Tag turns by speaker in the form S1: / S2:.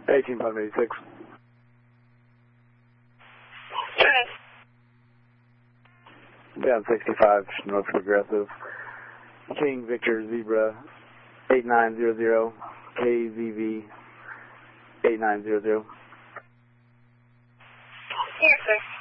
S1: 18586. Down 65, North Progressive. King Victor Zebra 8900, KZV 8900.
S2: Yes, sir.